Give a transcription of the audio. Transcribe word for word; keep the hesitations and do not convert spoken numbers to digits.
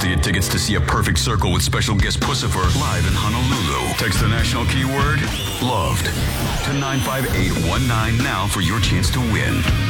to get tickets to see A Perfect Circle with special guest Puscifer live in Honolulu. Text the national keyword, loved, to nine five eight one nine now for your chance to win.